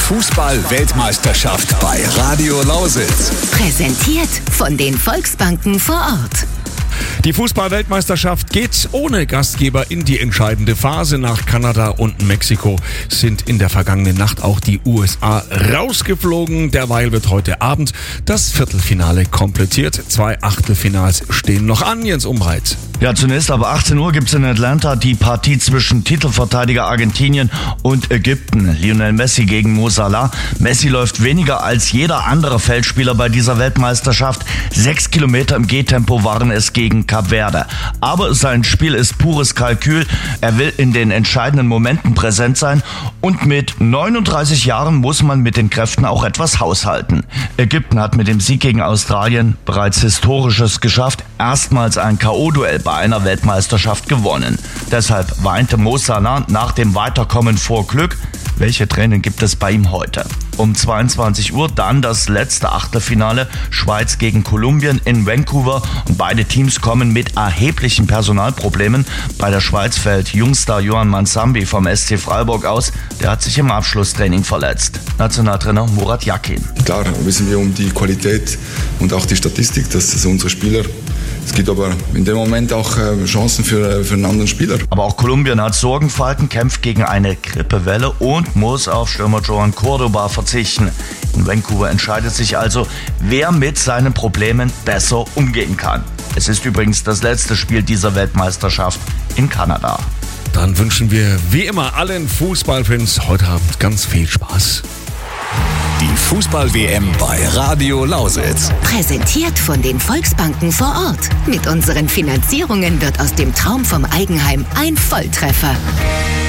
Fußball-Weltmeisterschaft bei Radio Lausitz. Präsentiert von den Volksbanken vor Ort. Die Fußball-Weltmeisterschaft geht ohne Gastgeber in die entscheidende Phase. Nach Kanada und Mexiko sind in der vergangenen Nacht auch die USA rausgeflogen. Derweil wird heute Abend das Viertelfinale komplettiert. 2 Achtelfinals stehen noch an. Jens Umbreit. Ja, zunächst ab 18 Uhr gibt es in Atlanta die Partie zwischen Titelverteidiger Argentinien und Ägypten. Lionel Messi gegen Mo Salah. Messi läuft weniger als jeder andere Feldspieler bei dieser Weltmeisterschaft. 6 Kilometer im Gehtempo waren es gegen Kap Verde. Aber sein Spiel ist pures Kalkül. Er will in den entscheidenden Momenten präsent sein. Und mit 39 Jahren muss man mit den Kräften auch etwas haushalten. Ägypten hat mit dem Sieg gegen Australien bereits Historisches geschafft. Erstmals ein K.O.-Duell bei einer Weltmeisterschaft gewonnen. Deshalb weinte Mo Salah nach dem Weiterkommen vor Glück. Welche Tränen gibt es bei ihm heute? Um 22 Uhr dann das letzte Achtelfinale, Schweiz gegen Kolumbien in Vancouver. Und beide Teams kommen mit erheblichen Personalproblemen. Bei der Schweiz fällt Jungstar Yohan Mansambi vom SC Freiburg aus. Der hat sich im Abschlusstraining verletzt. Nationaltrainer Murat Yakin. Klar wissen wir um die Qualität und auch die Statistik, dass unsere Spieler. Es gibt aber in dem Moment auch Chancen für einen anderen Spieler. Aber auch Kolumbien hat Sorgenfalten, kämpft gegen eine Grippewelle und muss auf Stürmer Joan Cordoba verzichten. In Vancouver entscheidet sich also, wer mit seinen Problemen besser umgehen kann. Es ist übrigens das letzte Spiel dieser Weltmeisterschaft in Kanada. Dann wünschen wir wie immer allen Fußballfans heute Abend ganz viel Spaß. Die Fußball-WM bei Radio Lausitz. Präsentiert von den Volksbanken vor Ort. Mit unseren Finanzierungen wird aus dem Traum vom Eigenheim ein Volltreffer.